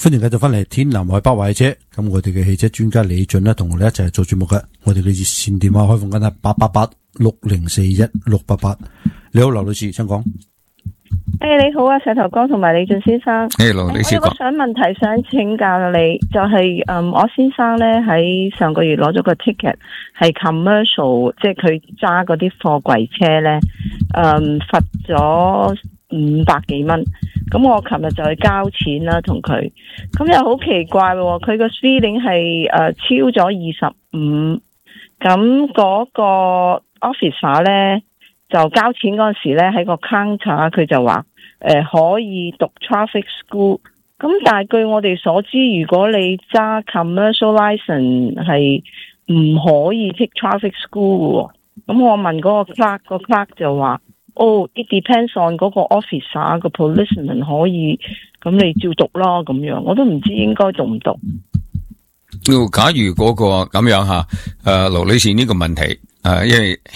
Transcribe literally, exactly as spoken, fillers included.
歡迎繼續翻嚟天南海北壞車，咁我哋嘅汽車專家李俊呢，同我哋一齊做節目嘅。我哋嘅熱線電話開放緊係八八八六零四一六八八。你好，劉女士，請講。 誒、hey, 你好啊，石頭哥同埋李俊先生。 誒，劉女士， 我有個想問題想請教你，就係、是、嗯，我先生咧喺上個月攞咗個 ticket， 係 commercial， 即係佢揸嗰啲貨櫃車咧，嗯，罰咗五百幾蚊。咁我琴日就去交錢啦，同佢，咁又好奇怪喎，佢個 speeding 係誒超咗二十五，咁嗰個 officer 咧就交錢嗰時咧喺個 counter 佢就話誒、呃、可以讀 traffic school， 咁但係據我哋所知，如果你揸 commercial license 係唔可以 take traffic school 喎，咁我問嗰個 clerk， 個 clerk 就話。哦、oh, it depends on 嗰個 officer 個 policeman 可以，咁你照讀咯咁樣，我都唔知應該讀唔讀。 假如嗰個咁樣吓，誒，盧女士呢個問題，誒，因為